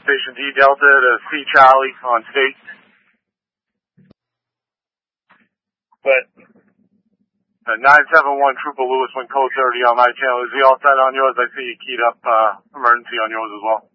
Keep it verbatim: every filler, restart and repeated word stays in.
Station D Delta to C Charlie on State. But uh, nine seven one Trooper Lewis, when code thirty on my channel. Is he all set on yours? I see you keyed up uh, emergency on yours as well.